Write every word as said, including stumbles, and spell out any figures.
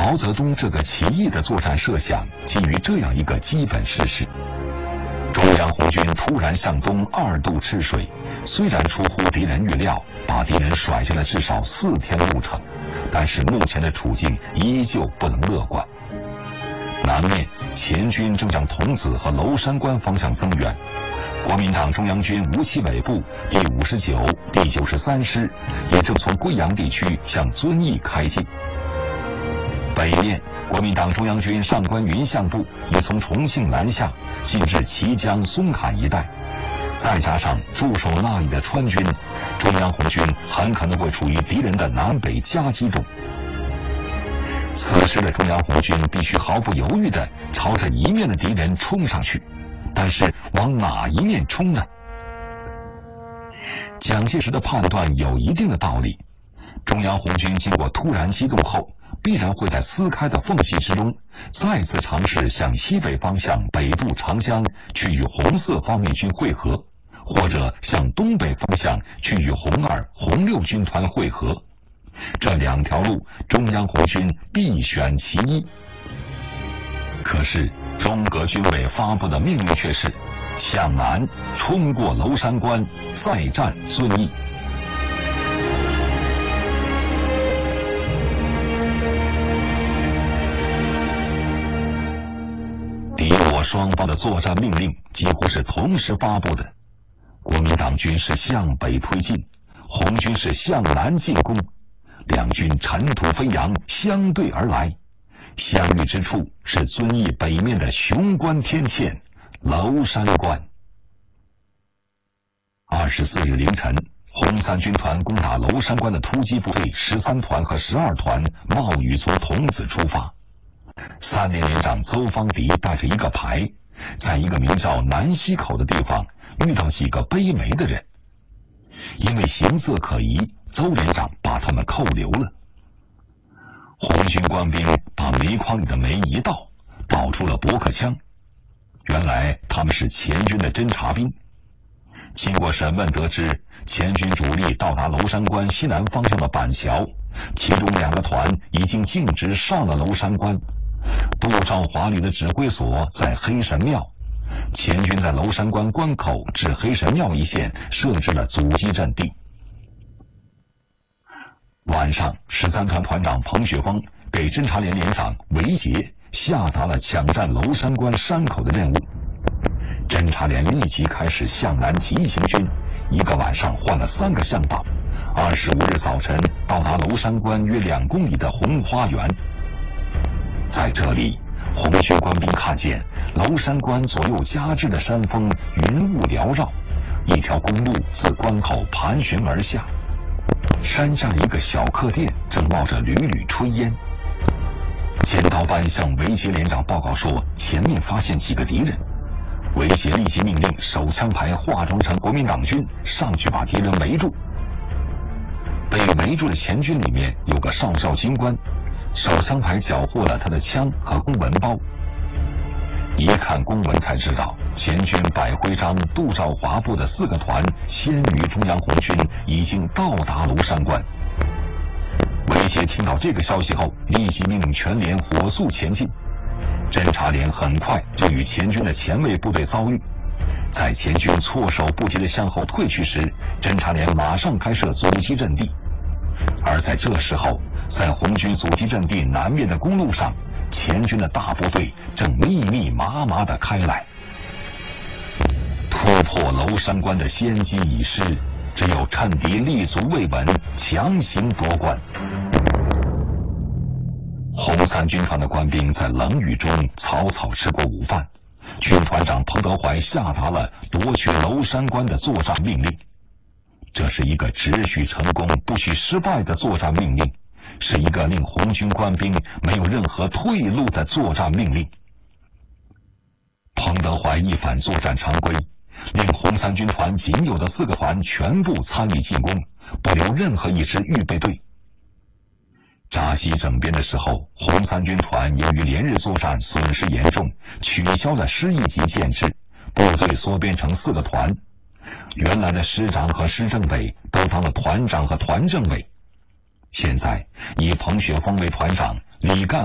毛泽东这个奇异的作战设想基于这样一个基本事实：中央红军突然向东二渡赤水，虽然出乎敌人预料，把敌人甩下了至少四天路程，但是目前的处境依旧不能乐观。南面前军正向桐梓和娄山关方向增援，国民党中央军吴奇伟部第五十九、第九十三师也正从贵阳地区向遵义开进。北面国民党中央军上官云相部也从重庆南下，进至綦江松坎一带，再加上驻守那里的川军，中央红军很可能会处于敌人的南北夹击中。此时的中央红军必须毫不犹豫地朝着一面的敌人冲上去，但是往哪一面冲呢？蒋介石的判断有一定的道理，中央红军经过突然机动后，必然会在撕开的缝隙之中再次尝试向西北方向北渡长江去与红四方面军会合，或者向东北方向去与红二、红六军团会合。这两条路中央红军必选其一。可是中革军委发布的命令却是向南冲过娄山关，再战遵义。敌我双方的作战命令几乎是同时发布的，国民党军是向北推进，红军是向南进攻，两军尘土飞扬，相对而来，相遇之处是遵义北面的雄关天堑娄山关。二十四日凌晨，红三军团攻打娄山关的突击部队十三团和十二团冒雨从桐梓出发，三连连长邹方迪带着一个排，在一个名叫南溪口的地方遇到几个背煤的人，因为形色可疑，邹连长把他们扣留了。红军官兵把煤筐里的煤一倒，倒出了驳壳枪，原来他们是前军的侦察兵。经过审问得知，前军主力到达娄山关西南方向的板桥，其中两个团已经径直上了娄山关。杜兆华旅的指挥所在黑神庙，前军在娄山关关口至黑神庙一线设置了阻击阵地。晚上，十三团团长彭雪枫给侦察连连长韦杰下达了抢占娄山关山口的任务。侦察连立即开始向南急行军，一个晚上换了三个向导，二十五日早晨到达娄山关约两公里的红花园。在这里，红军官兵看见娄山关左右夹峙的山峰云雾缭绕，一条公路自关口盘旋而下，山下的一个小客店正冒着缕缕炊烟。尖刀班向韦杰连长报告说，前面发现几个敌人。韦杰立即命令手枪排化妆成国民党军上去把敌人围住。被围住的前军里面有个少校军官，手枪排缴获了他的枪和公文包。一看公文才知道，前军百徽章杜兆华部的四个团先于中央红军已经到达娄山关。韦杰听到这个消息后，立即命令全连火速前进。侦察连很快就与前军的前卫部队遭遇，在前军措手不及的向后退去时，侦察连马上开设阻击阵地。而在这时候，在红军阻击阵地南面的公路上，前军的大部队正密密麻麻地开来。突破娄山关的先机已失，只有趁敌立足未稳，强行夺关。红三军团的官兵在冷雨中草草吃过午饭，军团长彭德怀下达了夺取娄山关的作战命令。这是一个只许成功不许失败的作战命令，是一个令红军官兵没有任何退路的作战命令。彭德怀一反作战常规，令红三军团仅有的四个团全部参与进攻，不留任何一支预备队。扎西整编的时候，红三军团由于连日作战损失严重，取消了师一级建制，部队缩编成四个团，原来的师长和师政委都当了团长和团政委。现在以彭雪枫为团长，李干